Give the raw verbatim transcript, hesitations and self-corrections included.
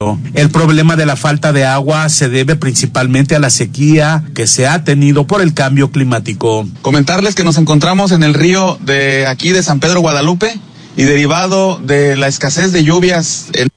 El problema de la falta de agua se debe principalmente a la sequía que se ha tenido por el cambio climático. Comentarles que nos encontramos en el río de aquí de San Pedro Guadalupe y derivado de la escasez de lluvias en